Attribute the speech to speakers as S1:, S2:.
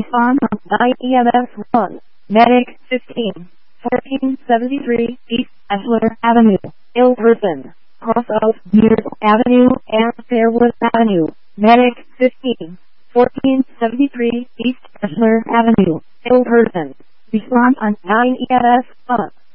S1: Respond on 9 EMS 1. Medic 15. 1473 East Ashler Avenue. Ill person. Cross of Myrtle Avenue and Fairwood Avenue. Medic 15. 1473 East Ashler Avenue. Ill person. Respond on 9 EMS 1.